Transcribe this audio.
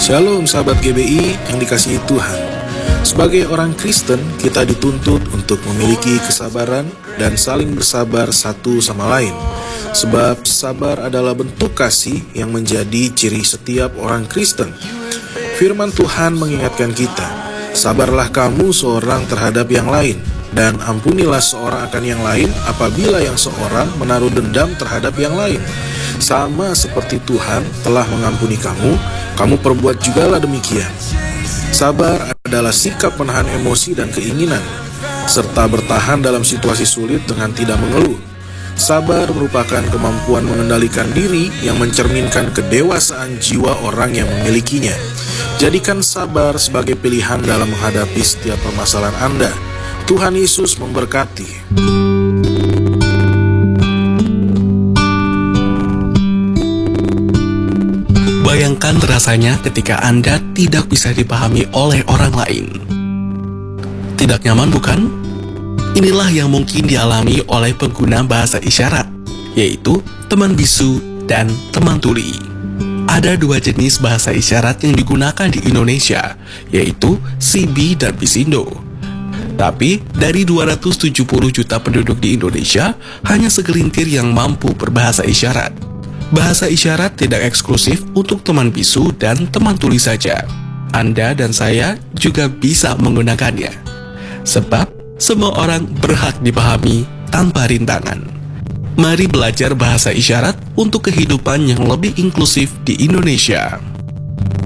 Shalom sahabat GBI yang dikasihi Tuhan. Sebagai orang Kristen, kita dituntut untuk memiliki kesabaran dan saling bersabar satu sama lain. Sebab sabar adalah bentuk kasih yang menjadi ciri setiap orang Kristen. Firman Tuhan mengingatkan kita, sabarlah kamu seorang terhadap yang lain, dan ampunilah seorang akan yang lain apabila yang seorang menaruh dendam terhadap yang lain. Sama seperti Tuhan telah mengampuni kamu, kamu perbuat jugalah demikian. Sabar adalah sikap menahan emosi dan keinginan, serta bertahan dalam situasi sulit dengan tidak mengeluh. Sabar merupakan kemampuan mengendalikan diri yang mencerminkan kedewasaan jiwa orang yang memilikinya. Jadikan sabar sebagai pilihan dalam menghadapi setiap permasalahan Anda. Tuhan Yesus memberkati. Bayangkan rasanya ketika Anda tidak bisa dipahami oleh orang lain. Tidak nyaman bukan? Inilah yang mungkin dialami oleh pengguna bahasa isyarat, yaitu teman bisu dan teman tuli. Ada dua jenis bahasa isyarat yang digunakan di Indonesia, yaitu CB dan Bisindo. Tapi dari 270 juta penduduk di Indonesia, hanya segelintir yang mampu berbahasa isyarat. Bahasa isyarat tidak eksklusif untuk teman bisu dan teman tuli saja. Anda dan saya juga bisa menggunakannya. Sebab semua orang berhak dipahami tanpa rintangan. Mari belajar bahasa isyarat untuk kehidupan yang lebih inklusif di Indonesia.